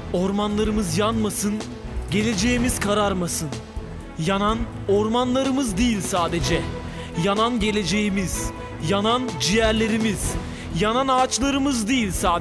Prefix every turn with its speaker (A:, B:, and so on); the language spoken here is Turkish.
A: Ormanlarımız yanmasın, geleceğimiz kararmasın. Yanan ormanlarımız değil sadece. Yanan geleceğimiz, yanan ciğerlerimiz, yanan ağaçlarımız değil sadece.